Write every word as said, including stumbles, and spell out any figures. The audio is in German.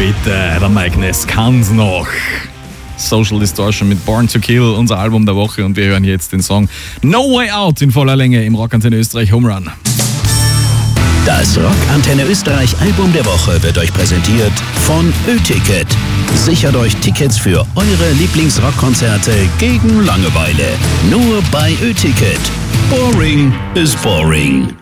bitte, der Magnus kann's noch. Social Distortion mit Born to Kill, unser Album der Woche, und wir hören jetzt den Song No Way Out in voller Länge im Rockantenne Österreich Home Run. Das Rockantenne Österreich Album der Woche wird euch präsentiert von Ö-Ticket. Sichert euch Tickets für eure Lieblingsrockkonzerte gegen Langeweile. Nur bei Ö-Ticket. Boring is boring.